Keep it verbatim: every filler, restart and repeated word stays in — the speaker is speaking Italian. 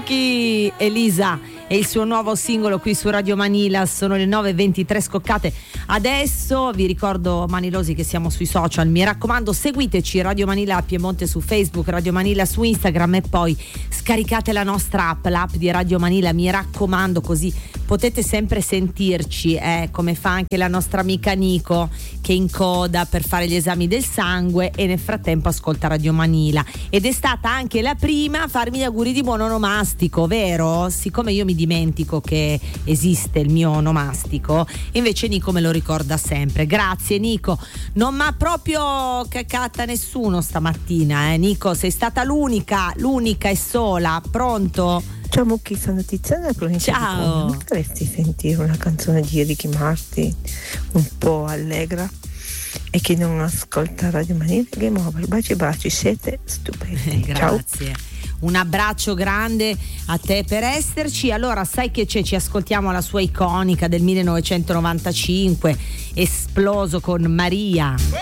Suzuki Elisa e il suo nuovo singolo qui su Radio Manila. Sono le nove e ventitré scoccate adesso. Vi ricordo, manilosi, che siamo sui social, mi raccomando seguiteci, Radio Manila Piemonte su Facebook, Radio Manila su Instagram, e poi scaricate la nostra app, l'app di Radio Manila, mi raccomando, così potete sempre sentirci, eh, come fa anche la nostra amica Nico, che in coda per fare gli esami del sangue e nel frattempo ascolta Radio Manila, ed è stata anche la prima a farmi gli auguri di buon onomastico, vero? Siccome io mi dimentico che esiste il mio onomastico, invece Nico me lo ricorda sempre. Grazie Nico, non m'ha proprio cacata nessuno stamattina, eh Nico, sei stata l'unica, l'unica e sola. Pronto? Ciao Mucchi, sono Tiziana. Ciao. Non potresti sentire una canzone di Ricky Martin un po' allegra e chi non ascolta Radio Manila Game Over? Baci baci, siete stupendi. Grazie. Ciao. Un abbraccio grande a te per esserci. Allora, sai che c'è? Ci ascoltiamo la sua iconica del millenovecentonovantacinque, esploso con Maria.